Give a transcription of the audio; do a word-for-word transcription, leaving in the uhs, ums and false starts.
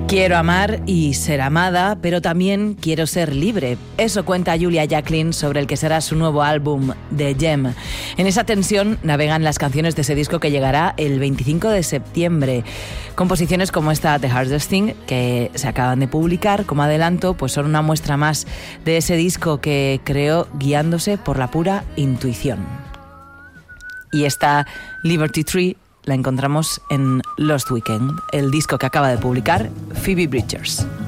Quiero amar y ser amada, pero también quiero ser libre. Eso cuenta Julia Jacklin sobre el que será su nuevo álbum, The Gem. En esa tensión navegan las canciones de ese disco que llegará el veinticinco de septiembre. Composiciones como esta The Hardest Thing, que se acaban de publicar como adelanto, pues son una muestra más de ese disco que creó guiándose por la pura intuición. Y esta Liberty Tree la encontramos en Lost Weekend, el disco que acaba de publicar Phoebe Bridgers.